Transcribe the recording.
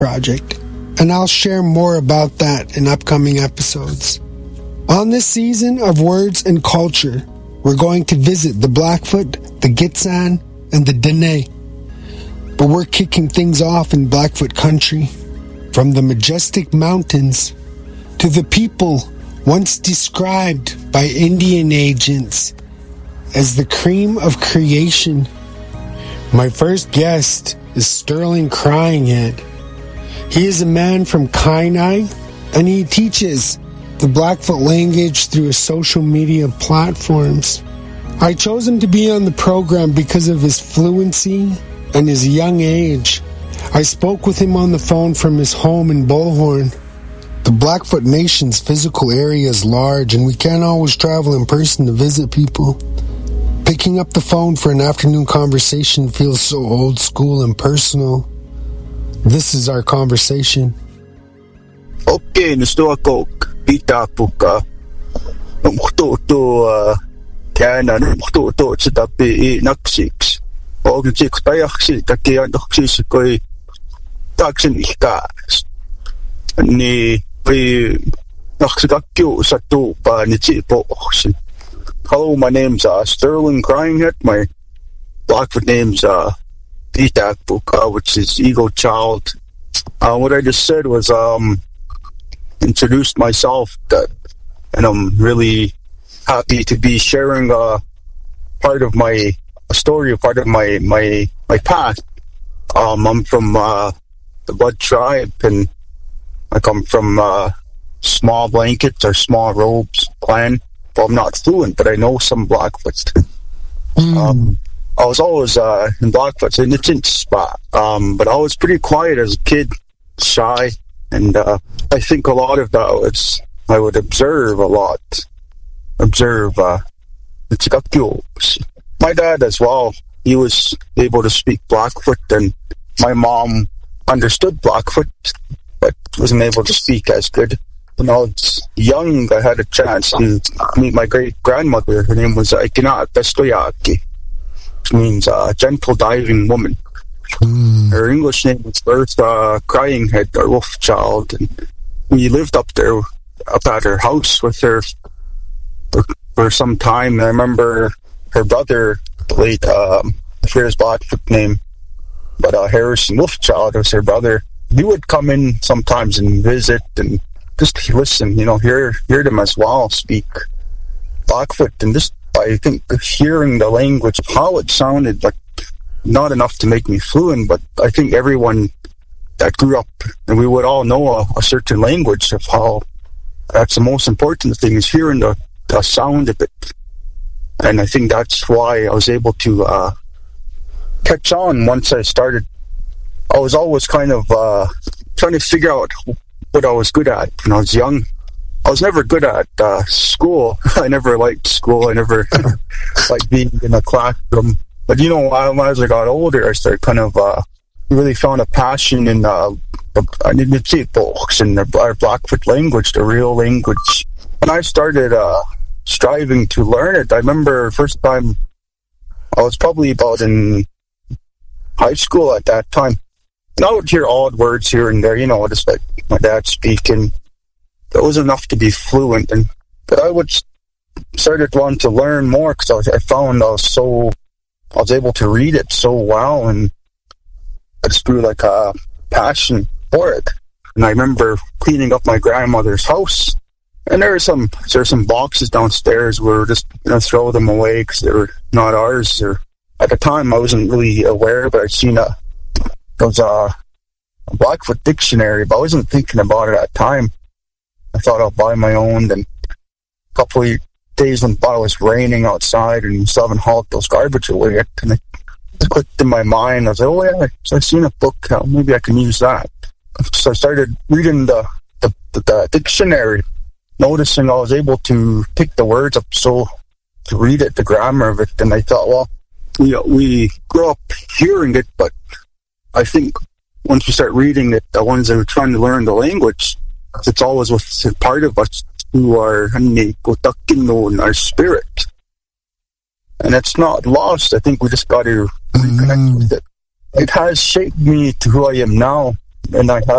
project, and I'll share more about that in upcoming episodes. On this season of Words and Culture, we're going to visit the Blackfoot, the Gitxsan, and the Dene. But we're kicking things off in Blackfoot country, from the majestic mountains to the people once described by Indian agents as the cream of creation. My first guest is Sterling Cryinghead. He is a man from Kainai, and he teaches the Blackfoot language through his social media platforms. I chose him to be on the program because of his fluency and his young age. I spoke with him on the phone from his home in Bullhorn. The Blackfoot Nation's physical area is large, and we can't always travel in person to visit people. Picking up the phone for an afternoon conversation feels so old school and personal. This is our conversation. Okay, nastuakok pita puka. Mukto kana mukto tsitapi naksix. Og tsik tayaxi takian doxis koi taksin ihkas. Ni pi naxikakyo sa to pa ni tsipo. Hello, my name's Sterling Cryinghead. My Blackfoot name's Pita Puka, which is Ego Child. What I just said was introduced myself, and I'm really happy to be sharing part of my story, part of my past. I'm from the Blood Tribe, and I come from Small Blankets or Small Robes clan. Well, I'm not fluent, but I know some Blackfoot. I was always in Blackfoot, in the tint spot, but I was pretty quiet as a kid, shy, and I think a lot of that was I would observe a lot. Observe the Chikakyo. My dad as well, he was able to speak Blackfoot, and my mom understood Blackfoot, but wasn't able to speak as good. When I was young, I had a chance to meet my great-grandmother. Her name was Ikina Pestoyaki, which means gentle diving woman. Her English name was Bertha Cryinghead, or Wolf Child, and we lived up there, up at her house with her for some time. I remember her brother, the late, I forget his Blackfoot name, but Harrison Wolfchild was her brother. He would come in sometimes and visit and just listen, hear them as well speak Blackfoot, and just I think hearing the language, how it sounded, like not enough to make me fluent, but I think everyone that grew up, and we would all know a certain language of how that's the most important thing is hearing the sound of it. And I think that's why I was able to catch on once I started. I was always kind of trying to figure out what I was good at when I was young. I was never good at school. I never liked school. I never liked being in a classroom. But as I got older, I started kind of really found a passion in our Blackfoot language, the real language. And I started striving to learn it. I remember first time I was probably about in high school at that time. And I would hear odd words here and there, just like my dad speaking. That was enough to be fluent, but I started wanting to learn more because I found I was able to read it so well, and I just grew like a passion for it. And I remember cleaning up my grandmother's house, and there were some boxes downstairs where we were just throw them away because they were not ours. Or at the time I wasn't really aware, but I'd seen a Blackfoot dictionary, but I wasn't thinking about it at the time. I thought I'll buy my own. Then a couple of days went by, it was raining outside, and still haven't hauled those garbage away. And it clicked in my mind. I was like, oh yeah, so I've seen a book. Maybe I can use that. So I started reading the dictionary, noticing I was able to pick the words up, so to read it, the grammar of it. And I thought, well, we grew up hearing it, but I think once you start reading it, the ones that are trying to learn the language, it's always with part of us who are our spirit. And it's not lost. I think we just got to reconnect with it. It has shaped me to who I am now. and I have